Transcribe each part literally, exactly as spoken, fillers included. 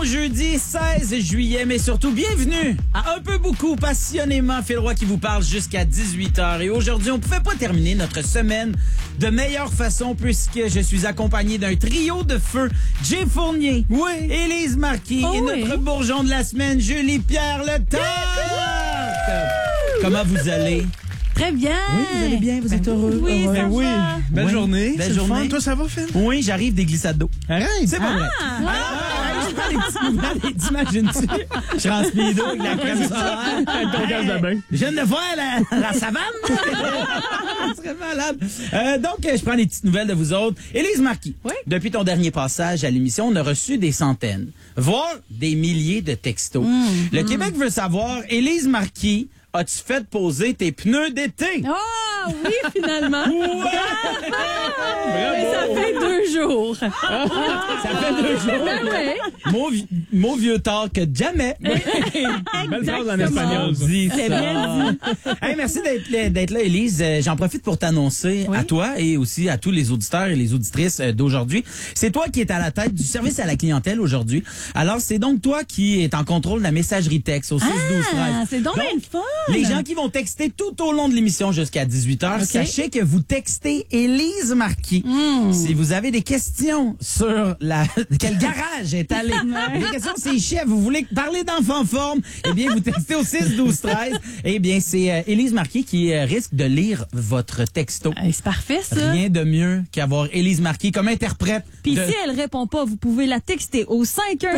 jeudi seize juillet, mais surtout bienvenue à Un peu beaucoup passionnément Phil Roy qui vous parle jusqu'à dix-huit heures. Et aujourd'hui, on ne pouvait pas terminer notre semaine de meilleure façon puisque je suis accompagné d'un trio de feu. Jay Fournier, oui. Élise Marquis oh et oui. notre bourgeon de la semaine, Julie-Pierre Le Tarte. Comment vous allez? Très bien. Oui, vous allez bien, vous êtes heureux? Oui, heureux. ça oui. va. Belle Oui. journée. Belle C'est le journée. fun. Toi, ça va, Phil? Oui, j'arrive des glissades d'eau. Arrête. C'est pas vrai. Ah. Ah, ah, je prends des petites nouvelles, t'imagines-tu? Je suis en speedo avec la crème solaire. Avec ton gaz de bain. Je viens de voir la, la savane. Ce serait malade. Euh, donc, euh, je prends des petites nouvelles de vous autres. Élise Marquis, Oui. depuis ton dernier passage à l'émission, on a reçu des centaines, voire des milliers de textos. Mmh, Le mmh. Québec veut savoir, Élise Marquis, as-tu fait poser tes pneus d'été? Ah oui, finalement. Ouais! Mais ça fait deux jours. Ça fait deux jours. Ben ouais. Mon, vi- mon vieux tard que jamais. Belle phrase en Exactement. espagnol. ça. Dit C'est ça. bien dit. Hey, merci d'être là, d'être là, Élise. Euh, J'en profite pour t'annoncer Oui. à toi et aussi à tous les auditeurs et les auditrices euh, d'aujourd'hui. C'est toi qui es à la tête du service à la clientèle aujourd'hui. Alors, c'est donc toi qui est en contrôle de la messagerie texte au six douze treize. Ah, c'est donc bien le fun. Les gens qui vont texter tout au long de l'émission jusqu'à dix-huit heures, OK. sachez que vous textez Élise Marquis. Mm. Si vous avez des questions sur la quel garage est allé, des questions sur les chefs, vous voulez parler d'enfants forme, eh bien vous textez au six douze treize. Eh bien c'est euh, Élise Marquis qui euh, risque de lire votre texto. Hey, c'est parfait, ça. Rien de mieux qu'avoir Élise Marquis comme interprète. Puis de... si elle répond pas, vous pouvez la texter au cinq un.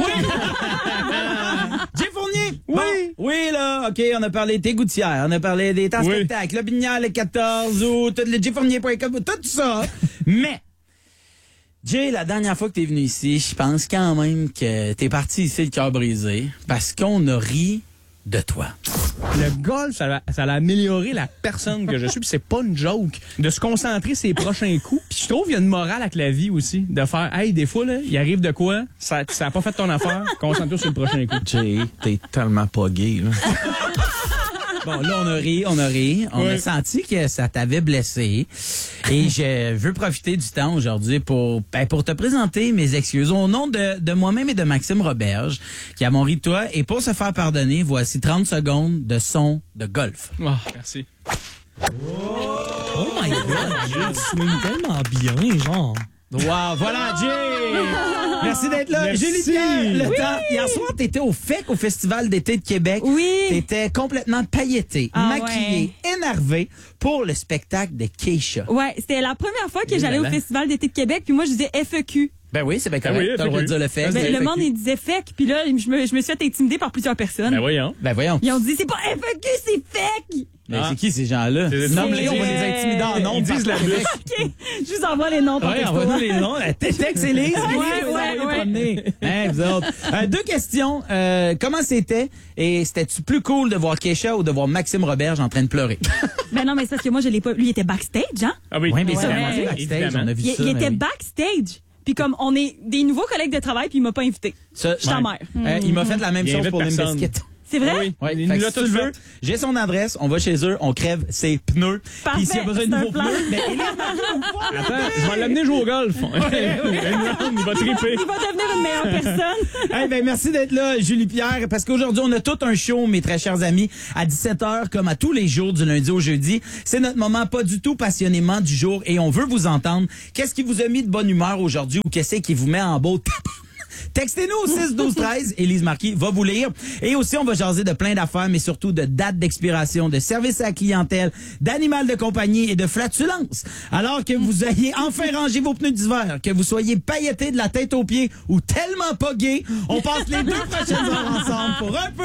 Jay Fournier! Oui. Bon, oui, là, OK, on a parlé des gouttières, on a parlé des temps Oui. spectacles, le Bignal, le quatorze août, tout le jay fournier point com, tout ça. Mais, Jay, la dernière fois que t'es venu ici, je pense quand même que t'es parti ici le cœur brisé parce qu'on a ri de toi. Le golf, ça a, ça a amélioré la personne que je suis. Puis c'est pas une joke. De se concentrer sur ses prochains coups. Puis je trouve qu'il y a une morale avec la vie aussi. De faire, hey, des fois, là, il arrive de quoi? Ça, ça a pas fait ton affaire. Concentre-toi sur le prochain coup. Jay, t'es tellement pas gay, là. Bon, là, on a ri, on a ri. On Oui. a senti que ça t'avait blessé. Et je veux profiter du temps aujourd'hui pour, ben, pour te présenter mes excuses au nom de, de moi-même et de Maxime Roberge, qui a mon ri de toi. Et pour se faire pardonner, voici trente secondes de son de golf. Oh, merci. Oh my God, Jay, tu swings tellement bien, genre. Wow, voilà, Jay! Merci d'être là. Merci. Julie-Pierre, le temps. Hier soir, t'étais au F E C, au Festival d'été de Québec. Oui. T'étais complètement pailletée, Ah maquillée, énervée pour le spectacle de Keisha. Ouais, c'était la première fois que Et j'allais là au là. Festival d'été de Québec, puis moi je disais F E Q. Ben oui, c'est bien Ben correct. oui, T'as le droit de F A Q. dire le fait. Ben, Ben, c'est le F A Q. monde il disait F E C, puis là je me, je me suis fait intimider par plusieurs personnes. Ben voyons. Ben voyons. Ils ont dit c'est pas F E Q, c'est F E C. Mais Ah. c'est qui ces gens-là? C'est- Nomme-les, c'est- on va les intimider en nom. Ils disent la bûche. OK, je vous envoie les noms par Ouais, texto. envoie-nous les noms. Texte Élise. Ouais, ouais, ouais. Hein, vous autres. Euh, deux questions. Euh, comment c'était? Et c'était-tu plus cool de voir Keisha ou de voir Maxime Roberge en train de pleurer? Ben non, mais c'est parce que moi je l'ai pas. Lui il était backstage, hein? Ah oui. Oui, mais c'est Ouais. vraiment backstage. Évidemment. On a vu Il, ça. il mais était oui. backstage. Puis comme on est des nouveaux collègues de travail, puis il m'a pas invité. Ça, Je suis ta ouais. mère. Euh, il m'a fait la même Il chose invite pour Limp personne. Bizkit. C'est vrai? Ah oui. Ouais, Il fait nous que l'a si tu tout le fait. veux, j'ai son adresse, on va chez eux, on crève ses pneus. Parfait, Puis s'il y a besoin de c'est un nouveaux plan. pneus, ben, Élise Marquis va pouvoir le Attends, faire. je vais l'amener jouer au golf. Une round, il va triper. Il va devenir une meilleure personne. Hey, ben, merci d'être là, Julie-Pierre, parce qu'aujourd'hui, on a tout un show, mes très chers amis, à dix-sept heures, comme à tous les jours, du lundi au jeudi. C'est notre moment pas du tout passionnément du jour et on veut vous entendre. Qu'est-ce qui vous a mis de bonne humeur aujourd'hui ou qu'est-ce qui vous met en beau tape? Textez-nous au six douze treize. Élise Marquis va vous lire. Et aussi, on va jaser de plein d'affaires, mais surtout de dates d'expiration, de services à la clientèle, d'animal de compagnie et de flatulence. Alors que vous ayez enfin rangé vos pneus d'hiver, que vous soyez pailletés de la tête aux pieds ou tellement pas gay, on passe les deux prochaines heures ensemble pour un peu